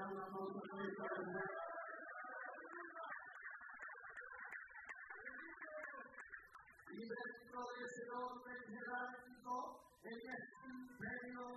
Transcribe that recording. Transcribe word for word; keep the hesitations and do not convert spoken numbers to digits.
un aplauso fuerte para el Señor. Y dentro de ese orden jerárquico, en este imperio